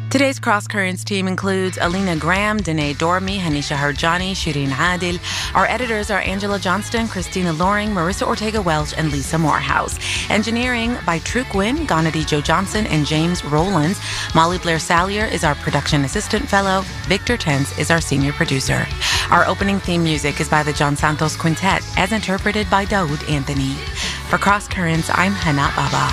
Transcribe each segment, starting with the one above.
Today's Cross Currents team includes Alina Graham, Danae Dormi, Hanisha Harjani, Shireen Adil. Our editors are Angela Johnston, Christina Loring, Marissa Ortega-Welch, and Lisa Morehouse. Engineering by True Gwynn, Gannady Joe Johnson, and James Rowlands. Molly Blair Sallier is our production assistant fellow. Victor Tense is our senior producer. Our opening theme music is by the John Santos Quintet, as interpreted by Daoud Anthony. For Cross Currents, I'm Hana Baba.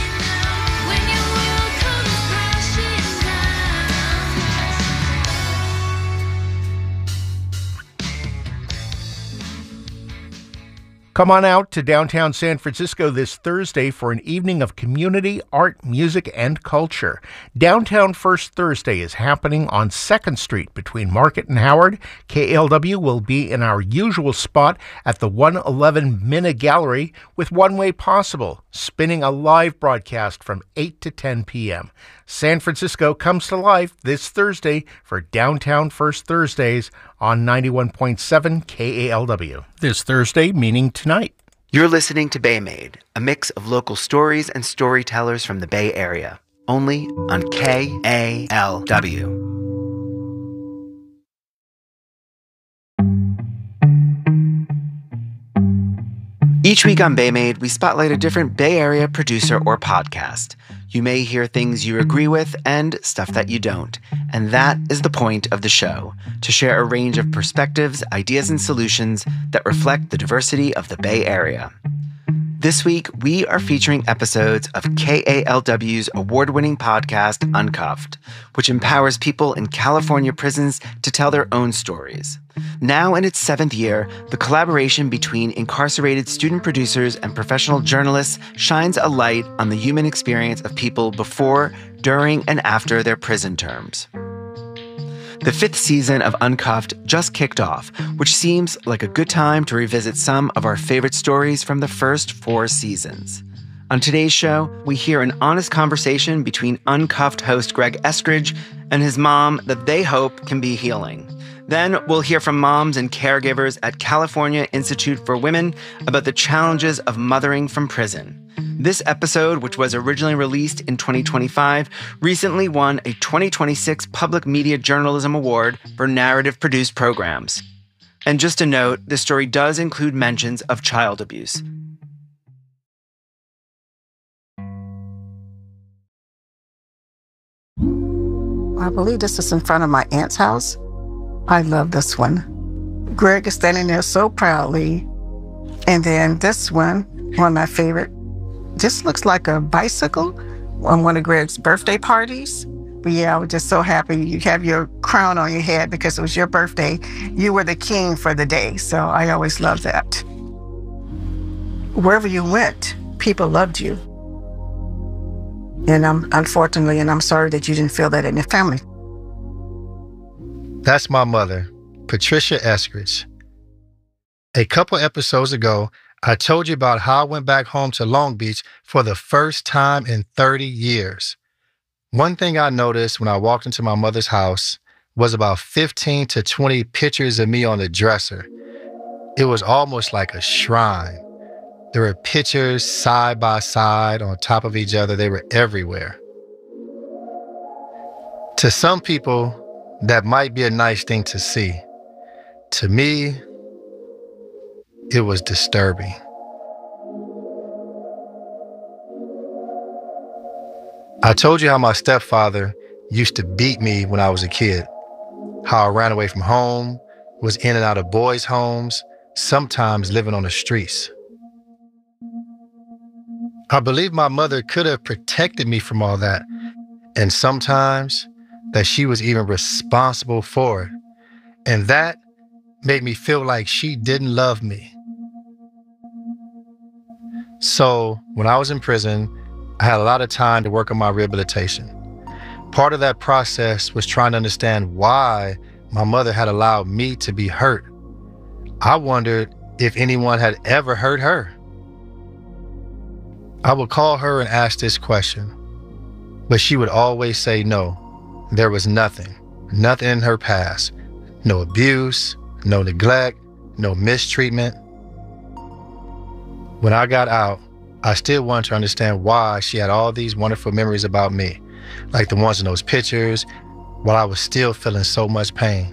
Come on out to downtown San Francisco this Thursday for an evening of community, art, music, and culture. Downtown First Thursday is happening on 2nd Street between Market and Howard. KALW will be in our usual spot at the 111 Minna Gallery with One Way Possible, spinning a live broadcast from 8 to 10 p.m. San Francisco comes to life this Thursday for Downtown First Thursdays on 91.7 KALW. This Thursday, meaning tonight. You're listening to Bay Made, a mix of local stories and storytellers from the Bay Area, only on KALW. Each week on Bay Made, we spotlight a different Bay Area producer or podcast. You may hear things you agree with and stuff that you don't. And that is the point of the show, to share a range of perspectives, ideas, and solutions that reflect the diversity of the Bay Area. This week, we are featuring episodes of KALW's award-winning podcast, Uncuffed, which empowers people in California prisons to tell their own stories. Now in its 7th year, the collaboration between incarcerated student producers and professional journalists shines a light on the human experience of people before, during, and after their prison terms. The 5th season of Uncuffed just kicked off, which seems like a good time to revisit some of our favorite stories from the first 4 seasons. On today's show, we hear an honest conversation between Uncuffed host Greg Eskridge and his mom that they hope can be healing. Then we'll hear from moms and caregivers at California Institute for Women about the challenges of mothering from prison. This episode, which was originally released in 2025, recently won a 2026 Public Media Journalism Award for narrative-produced programs. And just a note, this story does include mentions of child abuse. I believe this is in front of my aunt's house. I love this one. Greg is standing there so proudly. And then this one of my favorite, just looks like a bicycle on one of Greg's birthday parties. But yeah, I was just so happy you have your crown on your head because it was your birthday. You were the king for the day. So I always loved that. Wherever you went, people loved you. And unfortunately, I'm sorry that you didn't feel that in your family. That's my mother, Patricia Eskridge. A couple episodes ago, I told you about how I went back home to Long Beach for the first time in 30 years. One thing I noticed when I walked into my mother's house was about 15 to 20 pictures of me on the dresser. It was almost like a shrine. There were pictures side by side on top of each other. They were everywhere. To some people, that might be a nice thing to see. To me, it was disturbing. I told you how my stepfather used to beat me when I was a kid, how I ran away from home, was in and out of boys' homes, sometimes living on the streets. I believe my mother could have protected me from all that, and sometimes that she was even responsible for it. And that made me feel like she didn't love me. So when I was in prison, I had a lot of time to work on my rehabilitation. Part of that process was trying to understand why my mother had allowed me to be hurt. I wondered if anyone had ever hurt her. I would call her and ask this question, but she would always say no. There was nothing in her past. No abuse, no neglect, no mistreatment. When I got out, I still wanted to understand why she had all these wonderful memories about me. like the ones in those pictures, while I was still feeling so much pain.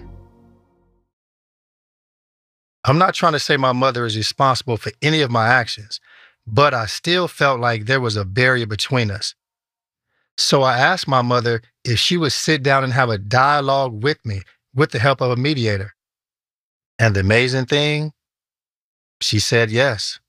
I'm not trying to say my mother is responsible for any of my actions, but I still felt like there was a barrier between us. So I asked my mother if she would sit down and have a dialogue with me with the help of a mediator. And the amazing thing, she said yes.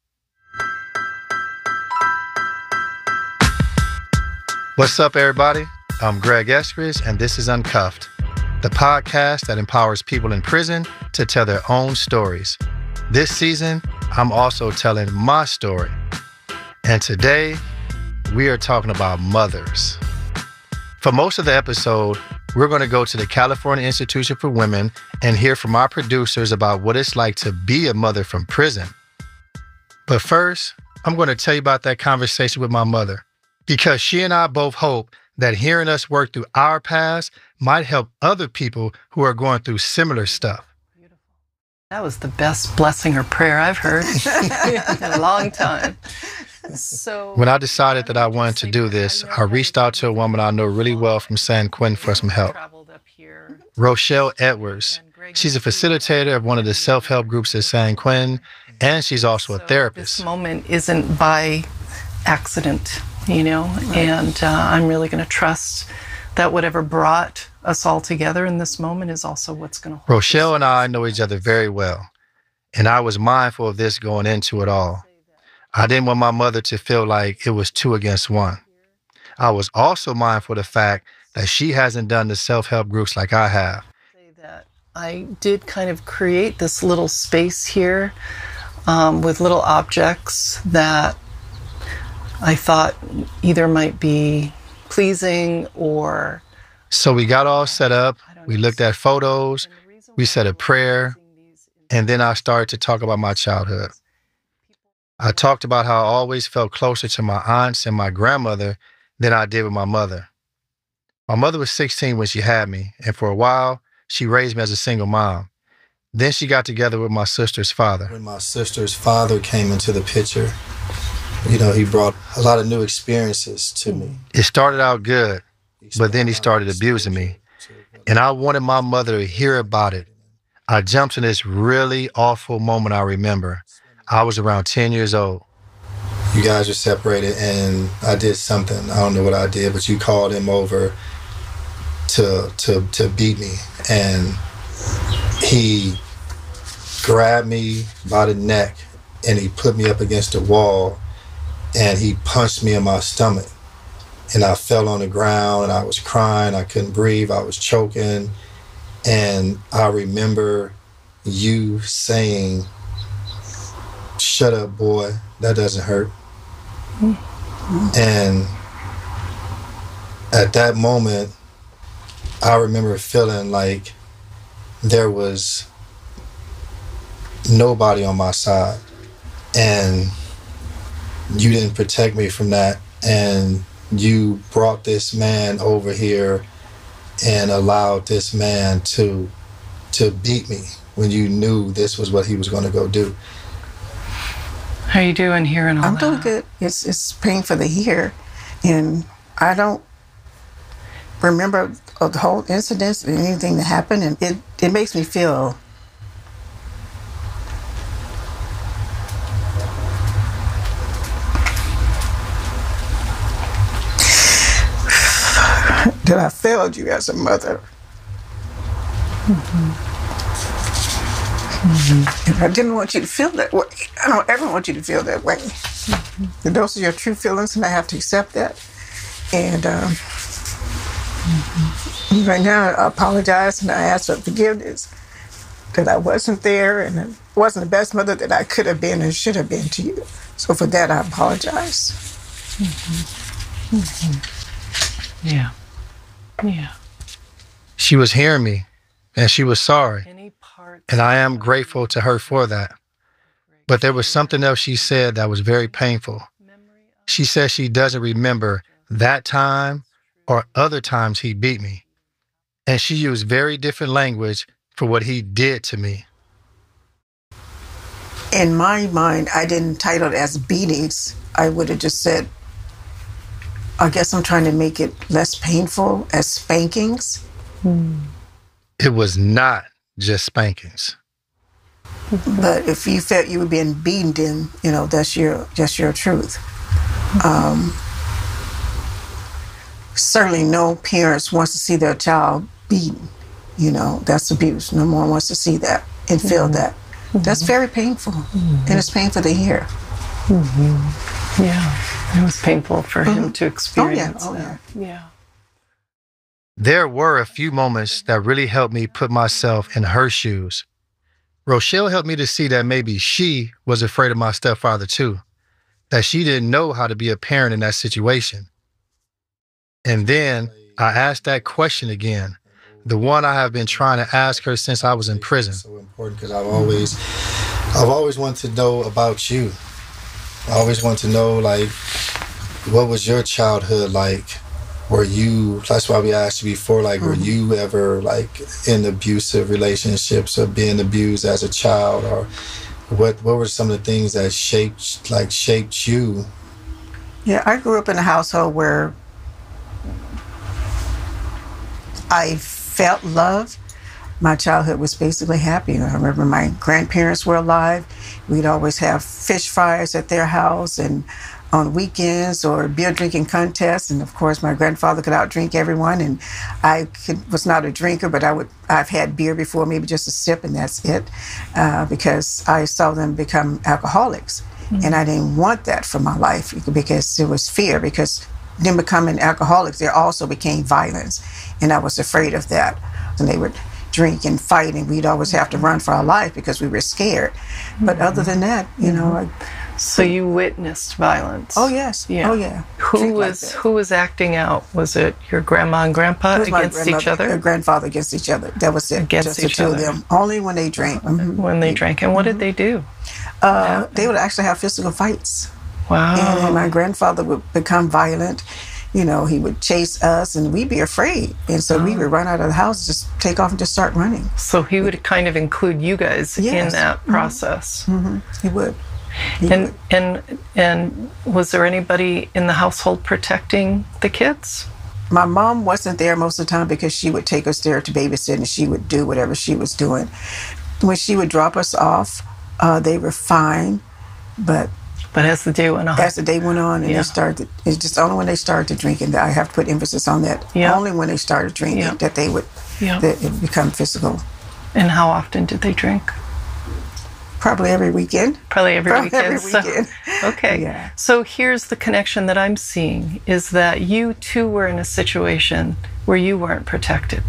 What's up, everybody? I'm Greg Eskridge, and this is Uncuffed, the podcast that empowers people in prison to tell their own stories. This season, I'm also telling my story. And today, we are talking about mothers. For most of the episode, we're going to go to the California Institution for Women and hear from our producers about what it's like to be a mother from prison. But first, I'm going to tell you about that conversation with my mother, because she and I both hope that hearing us work through our past might help other people who are going through similar stuff. That was the best blessing or prayer I've heard in a long time. So, when I decided that I wanted to do this, I reached out to a woman I know really well from San Quentin for some help. Rochelle Edwards. She's a facilitator of one of the self-help groups at San Quentin, and she's also a therapist. This moment isn't by accident, and I'm really going to trust that whatever brought us all together in this moment is also what's going to hold Rochelle and I know each other very well, and I was mindful of this going into it all. I didn't want my mother to feel like it was 2 against 1. I was also mindful of the fact that she hasn't done the self-help groups like I have. I did kind of create this little space here with little objects that I thought either might be pleasing or... So we got all set up, we looked at photos, we said a prayer, and then I started to talk about my childhood. I talked about how I always felt closer to my aunts and my grandmother than I did with my mother. My mother was 16 when she had me, and for a while, she raised me as a single mom. Then she got together with my sister's father. When my sister's father came into the picture, he brought a lot of new experiences to me. It started out good, but then he started abusing me, and I wanted my mother to hear about it. I jumped in this really awful moment I remember. I was around 10 years old. You guys were separated, and I did something. I don't know what I did, but you called him over to beat me. And he grabbed me by the neck, and he put me up against the wall, and he punched me in my stomach. And I fell on the ground, and I was crying. I couldn't breathe. I was choking. And I remember you saying, "Shut up, boy. That doesn't hurt." Mm-hmm. And at that moment, I remember feeling like there was nobody on my side. And you didn't protect me from that. And you brought this man over here and allowed this man to beat me when you knew this was what he was going to go do. How you doing here and all I'm that? doing good. It's painful to hear, and I don't remember of the whole incident and anything that happened, and it makes me feel that I failed you as a mother. Mm-hmm. Mm-hmm. And I didn't want you to feel that way. I don't ever want you to feel that way. Mm-hmm. Those are your true feelings, and I have to accept that. And right now, I apologize, and I ask for forgiveness that I wasn't there, and I wasn't the best mother that I could have been and should have been to you. So for that, I apologize. Mm-hmm. Mm-hmm. Yeah. Yeah. She was hearing me, and she was sorry. And I am grateful to her for that. But there was something else she said that was very painful. She said she doesn't remember that time or other times he beat me. And she used very different language for what he did to me. In my mind, I didn't title it as beatings. I would have just said I guess I'm trying to make it less painful as spankings. It was not just spankings. But if you felt you were being beaten, then, you know, that's your truth. Certainly no parents wants to see their child beaten. You know, that's abuse. No one wants to see that and feel that. That's very painful. And it's painful to hear. Yeah, it was painful for him to experience. Oh, yeah. Yeah. There were a few moments that really helped me put myself in her shoes. Rochelle helped me to see that maybe she was afraid of my stepfather too, that she didn't know how to be a parent in that situation. And then I asked that question again, the one I have been trying to ask her since I was in prison. It's so important because I've always wanted to know about you. I always want to know, like, what was your childhood like? Were you, that's why we asked you before, like, were you ever, like, in abusive relationships or being abused as a child? Or what were some of the things that shaped you? Yeah, I grew up in a household where I felt love. My childhood was basically happy. I remember my grandparents were alive. We'd always have fish fries at their house and on weekends or beer drinking contests. And of course, my grandfather could outdrink everyone. And was not a drinker, but I've had beer before, maybe just a sip, and that's it, because I saw them become alcoholics. And I didn't want that for my life because it was fear, because them becoming alcoholics, there also became violence. And I was afraid of that. And they would drink and fight, and we'd always have to run for our life because we were scared. But other than that, you know. So you witnessed violence? Oh, yes. Yeah. Oh, yeah. Who was acting out? Was it your grandma and grandpa against each other? Your grandfather against each other. That was it. Against just each the two other. of them. Only when they drank. When they drank. And what did they do? They would actually have physical fights. Wow. And my grandfather would become violent. You know, he would chase us and we'd be afraid. And so we would run out of the house, just take off and just start running. So he would kind of include you guys in that process. He would. And was there anybody in the household protecting the kids? My mom wasn't there most of the time because she would take us there to babysit and she would do whatever she was doing. When she would drop us off, they were fine, but as the day went on. As the day went on and they started, it's just only when they started drinking that I have to put emphasis on that. Only when they started drinking that they would that it become physical. And how often did they drink? Probably every weekend. Probably every weekend. So, okay. Yeah. So here's the connection that I'm seeing is that you too were in a situation where you weren't protected.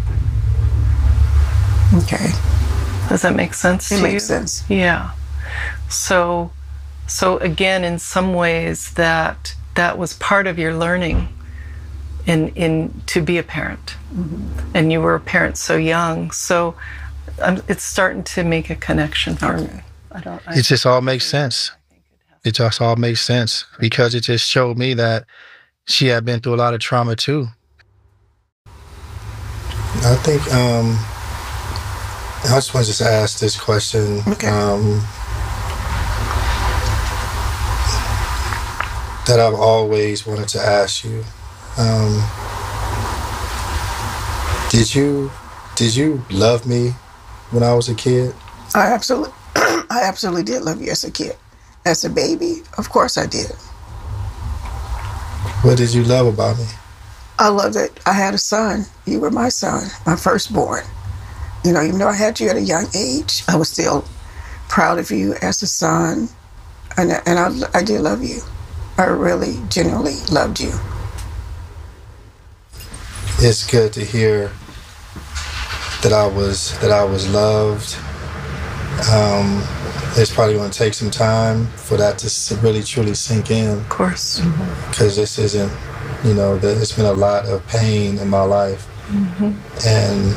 Okay. Does that make sense to you? It makes sense. Yeah. So again, in some ways that was part of your learning in to be a parent. And you were a parent so young. So it's starting to make a connection for me. It just all makes sense. It just all makes sense because it just showed me that she had been through a lot of trauma too. I think I just want to ask this question. Okay. That I've always wanted to ask you. Did you love me when I was a kid? I absolutely did love you as a kid. As a baby, of course I did. What did you love about me? I loved that I had a son. You were my son, my firstborn. You know, even though I had you at a young age, I was still proud of you as a son. And I did love you. I really, genuinely loved you. It's good to hear that I was loved. It's probably going to take some time for that to really truly sink in. Of course. Because this isn't, you know, there's been a lot of pain in my life. And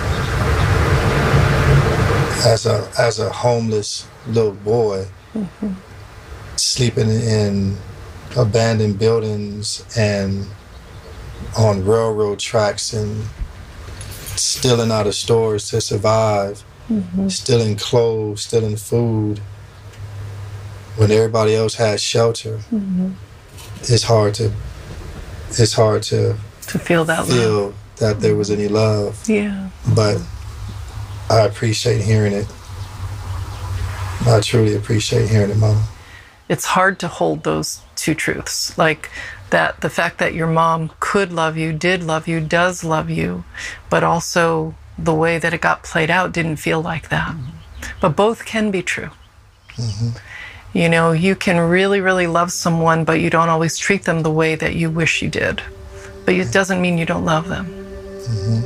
as a homeless little boy, sleeping in abandoned buildings and on railroad tracks and stealing out of stores to survive, stealing clothes, stealing food, when everybody else has shelter, it's hard it's hard to feel that love. Feel that there was any love. Yeah. But I appreciate hearing it. I truly appreciate hearing it, Mama. It's hard to hold those two truths. Like that, the fact that your mom could love you, did love you, does love you, but also the way that it got played out didn't feel like that. Mm-hmm. But both can be true. Mm-hmm. You know, you can really, really love someone, but you don't always treat them the way that you wish you did. But it doesn't mean you don't love them. Mm-hmm.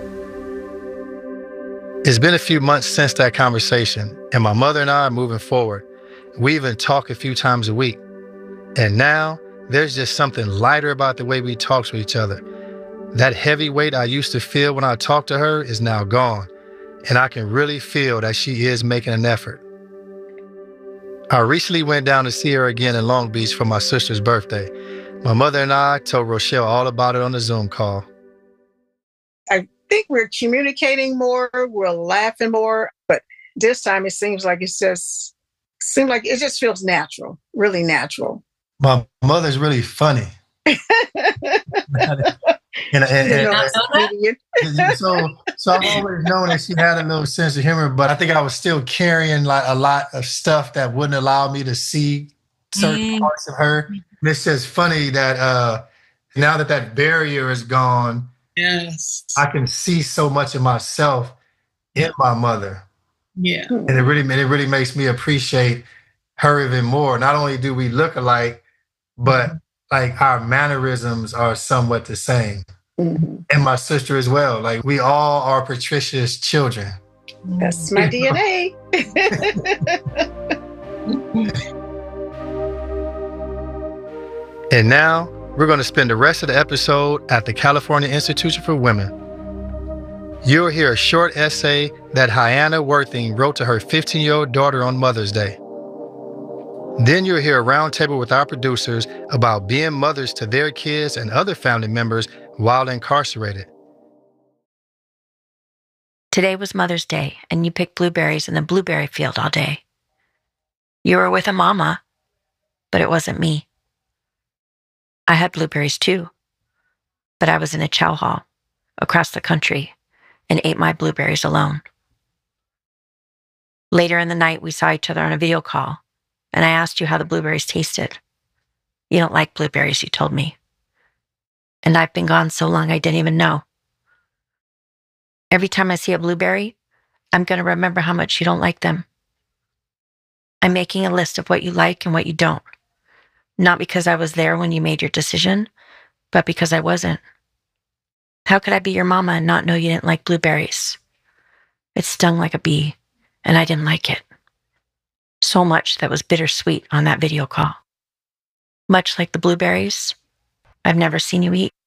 It's been a few months since that conversation, and my mother and I are moving forward. We even talk a few times a week. And now, there's just something lighter about the way we talk to each other. That heavy weight I used to feel when I talked to her is now gone, and I can really feel that she is making an effort. I recently went down to see her again in Long Beach for my sister's birthday. My mother and I told Rochelle all about it on the Zoom call. I think we're communicating more, we're laughing more, but this time it seems like it just feels natural, really natural. My mother's really funny. So I've always known that she had a little sense of humor, but I think I was still carrying like a lot of stuff that wouldn't allow me to see certain parts of her. And it's just funny that now that barrier is gone, yes, I can see so much of myself in my mother. Yeah, and it really makes me appreciate her even more. Not only do we look alike, but like our mannerisms are somewhat the same. Mm-hmm. And my sister as well. Like we all are Patricia's children. That's my DNA. And now we're going to spend the rest of the episode at the California Institution for Women. You'll hear a short essay that Hyanna Worthing wrote to her 15-year-old daughter on Mother's Day. Then you'll hear a roundtable with our producers about being mothers to their kids and other family members while incarcerated. Today was Mother's Day, and you picked blueberries in the blueberry field all day. You were with a mama, but it wasn't me. I had blueberries too, but I was in a chow hall across the country and ate my blueberries alone. Later in the night, we saw each other on a video call, and I asked you how the blueberries tasted. You don't like blueberries, you told me. And I've been gone so long I didn't even know. Every time I see a blueberry, I'm going to remember how much you don't like them. I'm making a list of what you like and what you don't. Not because I was there when you made your decision, but because I wasn't. How could I be your mama and not know you didn't like blueberries? It stung like a bee, and I didn't like it. So much that was bittersweet on that video call. Much like the blueberries I've never seen you eat.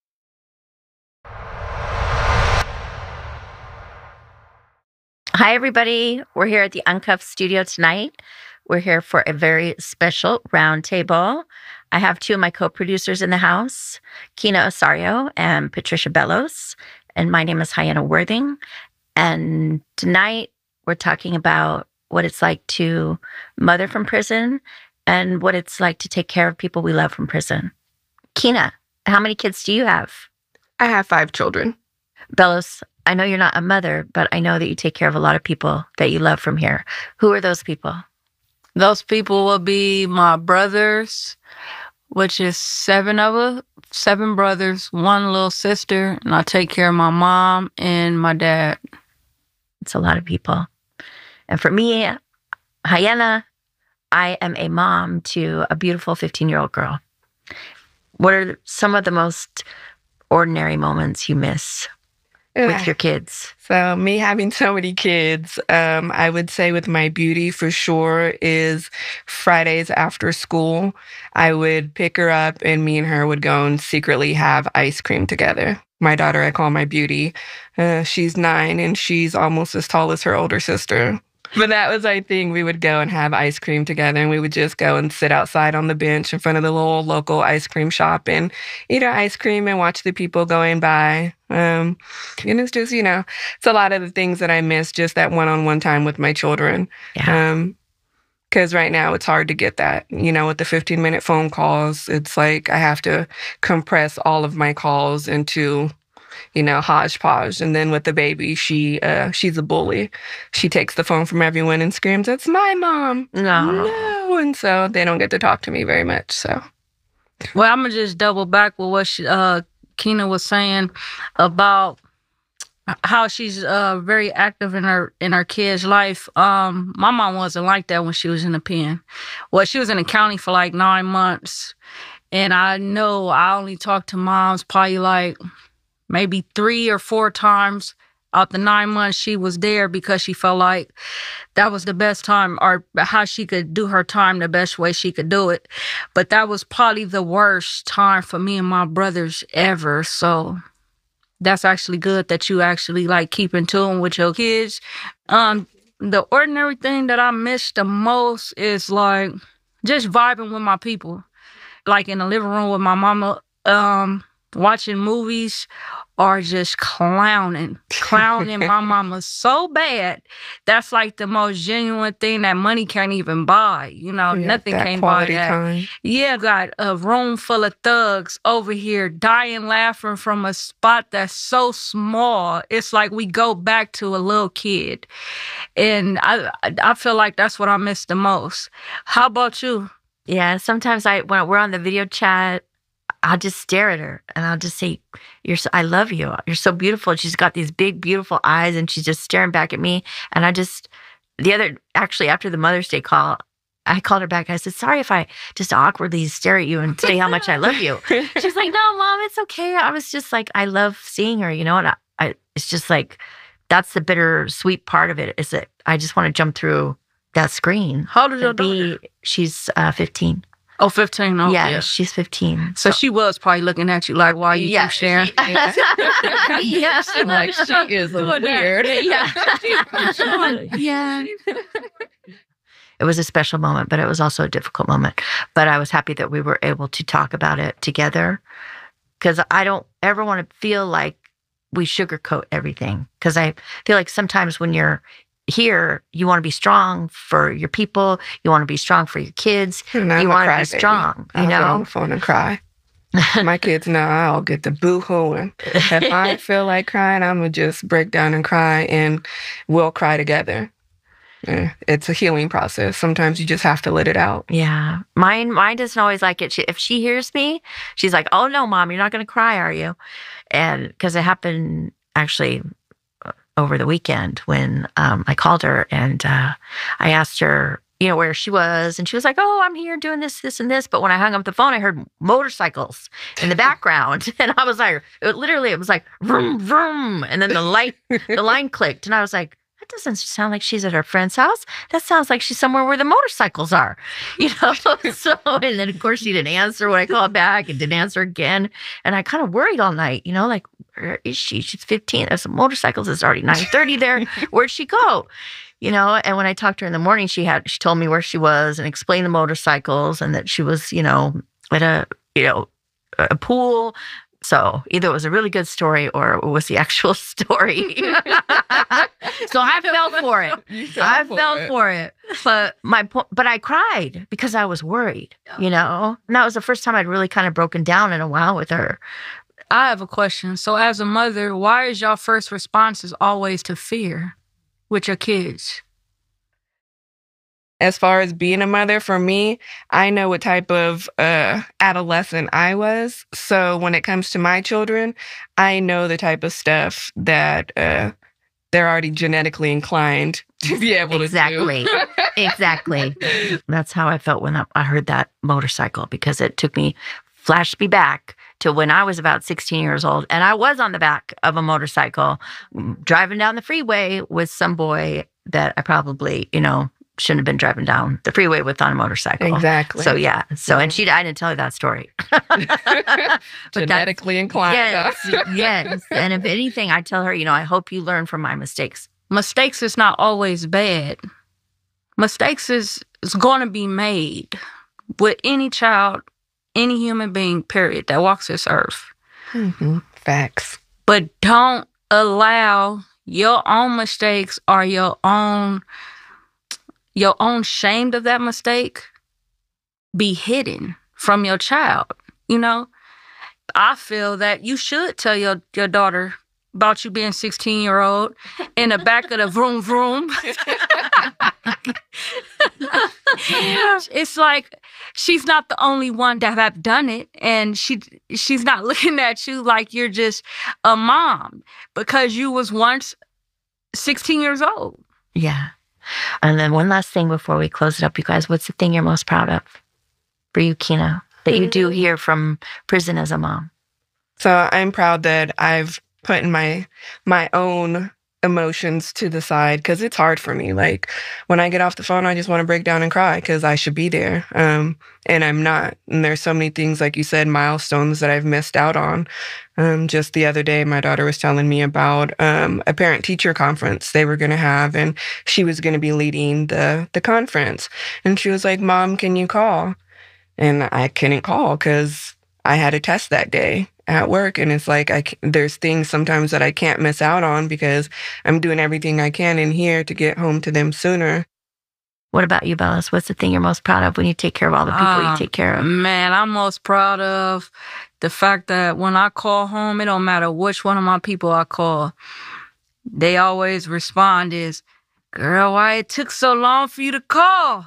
Hi, everybody. We're here at the Uncuffed Studio tonight. We're here for a very special roundtable. I have two of my co-producers in the house, Kina Osario and Patricia Bellows, and my name is Hyanna Worthing. And tonight we're talking about what it's like to mother from prison and what it's like to take care of people we love from prison. Kina, how many kids do you have? I have 5 children. Bellows, I know you're not a mother, but I know that you take care of a lot of people that you love from here. Who are those people? Those people will be my brothers, which is 7 of us, 7 brothers, 1 little sister, and I take care of my mom and my dad. It's a lot of people. And for me, Hyanna, I am a mom to a beautiful 15-year-old girl. What are some of the most ordinary moments you miss with your kids? So me having so many kids, I would say with my beauty for sure is Fridays after school. I would pick her up and me and her would go and secretly have ice cream together. My daughter, I call my beauty. She's 9 and she's almost as tall as her older sister. But that was our thing. We would go and have ice cream together, and we would just go and sit outside on the bench in front of the little local ice cream shop and eat our ice cream and watch the people going by. And it's just, it's a lot of the things that I miss, just that one-on-one time with my children. Yeah. Because right now it's hard to get that. With the 15-minute phone calls, it's like I have to compress all of my calls into, hodgepodge. And then with the baby, she's a bully. She takes the phone from everyone and screams, "It's my mom." No. And so they don't get to talk to me very much. So, well, I'm going to just double back with what Keena was saying about how she's very active in her kid's life. My mom wasn't like that when she was in the pen. Well, she was in the county for like 9 months. And I know I only talked to moms probably like maybe 3 or 4 times out the 9 months she was there, because she felt like that was the best time, or how she could do her time the best way she could do it. But that was probably the worst time for me and my brothers ever. So that's actually good that you actually like keep in tune with your kids. The ordinary thing that I miss the most is like just vibing with my people, like in the living room with my mama, watching movies, or just clowning my mama so bad. That's like the most genuine thing that money can't even buy. Nothing can buy that. Time. Yeah, got a room full of thugs over here dying laughing from a spot that's so small. It's like we go back to a little kid. And I feel like that's what I miss the most. How about you? Yeah, sometimes when we're on the video chat, I'll just stare at her and I'll just say, I love you. You're so beautiful. She's got these big, beautiful eyes, and she's just staring back at me. And actually after the Mother's Day call, I called her back. I said, sorry if I just awkwardly stare at you and say how much I love you. She's like, no, Mom, it's okay. I was just like, I love seeing her, and it's just like, that's the bittersweet part of it, is that I just want to jump through that screen. How old is your daughter? She's 15. Oh, 15. Oh, yeah, she's 15. So she was probably looking at you like, why you keep sharing? Yeah. Like, she is weird. Yeah. Yeah. It was a special moment, but it was also a difficult moment. But I was happy that we were able to talk about it together, because I don't ever want to feel like we sugarcoat everything. Because I feel like sometimes when you're here, you want to be strong for your people. You want to be strong for your kids. You want to be strong. I'll get on the phone and cry. My kids know I'll get the boo-hooing. If I feel like crying, I'm going to just break down and cry, and we'll cry together. It's a healing process. Sometimes you just have to let it out. Yeah. Mine doesn't always like it. If she hears me, she's like, oh, no, Mom, you're not going to cry, are you? And because it happened actually over the weekend when I called her and I asked her, where she was. And she was like, oh, I'm here doing this, this, and this. But when I hung up the phone, I heard motorcycles in the background. And I was like, it was like, vroom, vroom. And then the line clicked. And I was like, that doesn't sound like she's at her friend's house. That sounds like she's somewhere where the motorcycles are, So, and then of course she didn't answer when I called back, and didn't answer again. And I kind of worried all night, like, where is she? She's 15. There's some motorcycles. It's already 9:30 there. Where'd she go? And when I talked to her in the morning, she told me where she was and explained the motorcycles, and that she was, at a pool. So either it was a really good story or it was the actual story. So I fell for it. I fell for it. But I cried because I was worried, And that was the first time I'd really kind of broken down in a while with her. I have a question. So as a mother, why is your first response always to fear with your kids? As far as being a mother, for me, I know what type of adolescent I was. So when it comes to my children, I know the type of stuff that they're already genetically inclined to be able to do. Exactly. That's how I felt when I heard that motorcycle, because it flashed me back to when I was about 16 years old. And I was on the back of a motorcycle driving down the freeway with some boy that I probably, shouldn't have been driving down the freeway with on a motorcycle. Exactly. So, yeah. So, and I didn't tell her that story. Genetically inclined. Yes. And if anything, I tell her, I hope you learn from my mistakes. Mistakes is not always bad. Mistakes is going to be made with any child, any human being, period, that walks this earth. Mm-hmm. Facts. But don't allow your own mistakes or your own your own shame of that mistake be hidden from your child. You know, I feel that you should tell your daughter about you being 16-year-old in the back of the vroom vroom. It's like she's not the only one that have done it, and she's not looking at you like you're just a mom because you was once 16 years old. Yeah. And then one last thing before we close it up, you guys, what's the thing you're most proud of for you, Kina, that you do here from prison as a mom? So I'm proud that I've put in my own emotions to the side, because it's hard for me. Like, when I get off the phone, I just want to break down and cry because I should be there. And I'm not. And there's so many things, like you said, milestones that I've missed out on. Just the other day, my daughter was telling me about a parent-teacher conference they were going to have, and she was going to be leading the conference. And she was like, "Mom, can you call?" And I couldn't call because I had a test that day at work. And it's like, there's things sometimes that I can't miss out on because I'm doing everything I can in here to get home to them sooner. What about you, Bellis? What's the thing you're most proud of when you take care of all the people you take care of? Man, I'm most proud of the fact that when I call home, it don't matter which one of my people I call. They always respond is, "Girl, why it took so long for you to call?"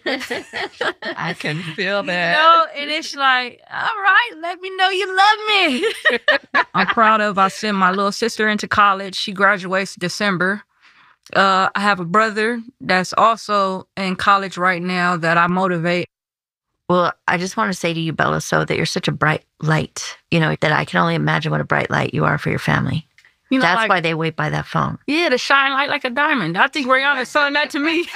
I can feel that. You know, and it's like, all right, let me know you love me. I'm proud of, I sent my little sister into college. She graduates December. I have a brother that's also in college right now that I motivate. Well, I just want to say to you, Bella, so that you're such a bright light, you know, that I can only imagine what a bright light you are for your family. You know, that's like, why they wait by that phone. Yeah, to shine light like a diamond. I think Rihanna's selling that to me.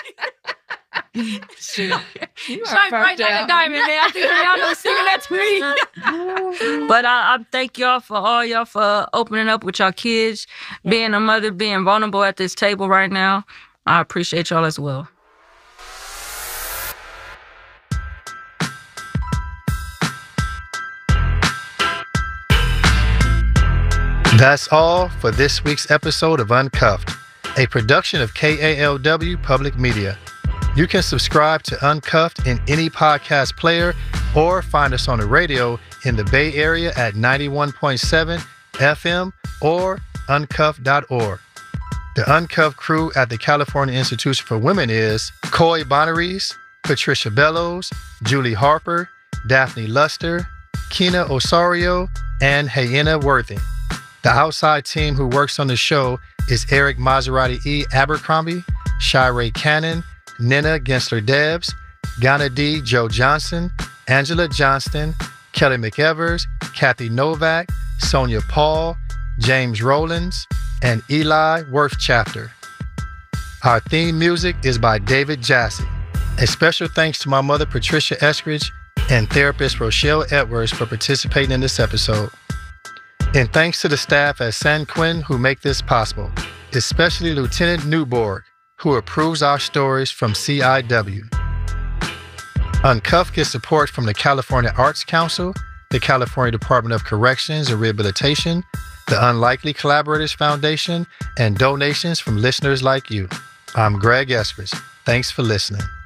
Shine bright like a diamond, man. I think Rihanna's singing that to me. But I thank y'all for opening up with y'all kids, being a mother, being vulnerable at this table right now. I appreciate y'all as well. That's all for this week's episode of Uncuffed, a production of KALW Public Media. You can subscribe to Uncuffed in any podcast player or find us on the radio in the Bay Area at 91.7 FM or uncuffed.org. The Uncuffed crew at the California Institution for Women is Coy Bonaries, Patricia Bellows, Julie Harper, Daphne Luster, Kina Osorio, and Hyena Worthing. The outside team who works on the show is Eric Maserati E. Abercrombie, Shirey Cannon, Nina Gensler-Debs, Ghana D. Joe Johnson, Angela Johnston, Kelly McEvers, Kathy Novak, Sonia Paul, James Rowlands, and Eli Worthchapter. Our theme music is by David Jassy. A special thanks to my mother, Patricia Eskridge, and therapist Rochelle Edwards for participating in this episode. And thanks to the staff at San Quentin who make this possible, especially Lieutenant Newborg, who approves our stories from CIW. Uncuffed gets support from the California Arts Council, the California Department of Corrections and Rehabilitation, the Unlikely Collaborators Foundation, and donations from listeners like you. I'm Greg Eskridge. Thanks for listening.